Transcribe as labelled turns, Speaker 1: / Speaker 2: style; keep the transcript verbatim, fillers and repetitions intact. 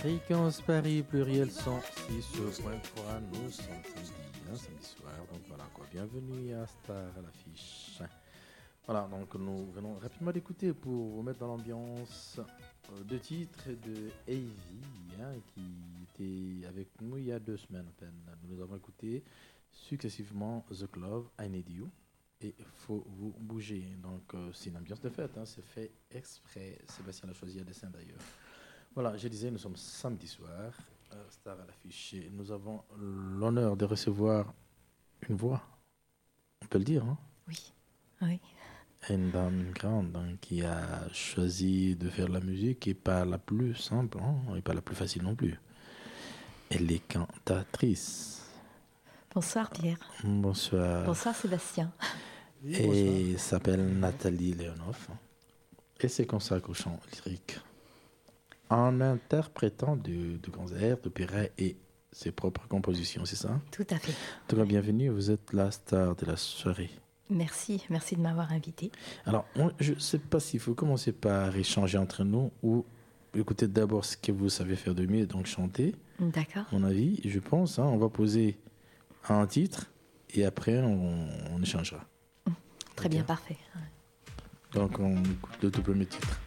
Speaker 1: Fréquence Paris, pluriel cent six point trois, nous sommes samedi, hein, samedi soir, donc voilà quoi, bienvenue à Star à l'affiche. Voilà, donc nous venons rapidement d'écouter pour vous mettre dans l'ambiance euh, deux titres de Heavy, hein, qui était avec nous il y a deux semaines à peine. Nous avons écouté successivement The Glove, I Need You et Faut vous bouger. Donc euh, c'est une ambiance de fête, hein, c'est fait exprès. Sébastien l'a choisi à dessein d'ailleurs. Voilà, je disais, nous sommes samedi soir, euh, Star à l'affiche. Et nous avons l'honneur de recevoir une voix, on peut le dire, hein,
Speaker 2: Oui, oui.
Speaker 1: une dame grande, hein, qui a choisi de faire de la musique et pas la plus simple, hein, et pas la plus facile non plus. Elle est cantatrice.
Speaker 2: Bonsoir Pierre.
Speaker 1: Bonsoir.
Speaker 2: Bonsoir Sébastien.
Speaker 1: Oui, et bonsoir. S'appelle Nathalie Leonoff. Et se consacre au chant lyrique en interprétant de, de grands airs, d'opéra et ses propres compositions, c'est ça?
Speaker 2: Tout à fait.
Speaker 1: En tout cas, bienvenue, vous êtes la star de la soirée.
Speaker 2: Merci, merci de m'avoir invité.
Speaker 1: Alors, moi, je ne sais pas s'il faut commencer par échanger entre nous ou écouter d'abord ce que vous savez faire de mieux, donc chanter.
Speaker 2: D'accord.
Speaker 1: Mon avis, je pense, hein, on va poser un titre et après on, on échangera.
Speaker 2: Très okay. Bien, parfait.
Speaker 1: Donc, on écoute le tout premier titre.